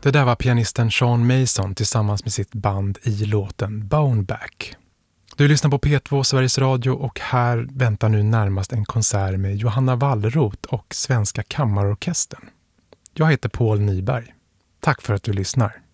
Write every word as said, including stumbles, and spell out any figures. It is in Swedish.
Det där var pianisten Sean Mason tillsammans med sitt band i låten Boneback. Du lyssnar på P två Sveriges Radio och här väntar nu närmast en konsert med Johanna Wallroth och Svenska Kammarorkestern. Jag heter Paul Nyberg. Tack för att du lyssnar.